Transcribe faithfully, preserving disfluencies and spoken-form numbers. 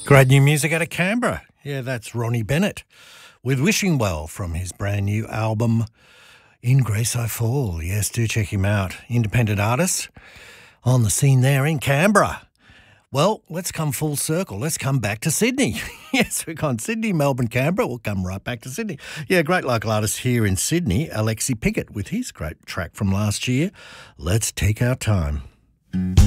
Great new music out of Canberra. Yeah, that's Ronnie Bennett with Wishing Well from his brand new album In Grace I Fall. Yes, do check him out. Independent artist on the scene there in Canberra. Well, let's come full circle. Let's come back to Sydney. Yes, we've gone Sydney, Melbourne, Canberra. We'll come right back to Sydney. Yeah, great local artist here in Sydney, Alexi Pickett, with his great track from last year, Let's Take Our Time.